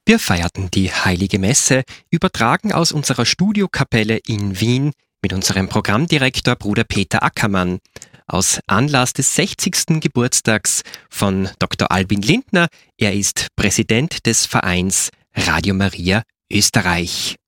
Wir feierten die Heilige Messe, übertragen aus unserer Studiokapelle in Wien mit unserem Programmdirektor Bruder Peter Ackermann. Aus Anlass des 60. Geburtstags von Dr. Albin Lindner. Er ist Präsident des Vereins Radio Maria Österreich.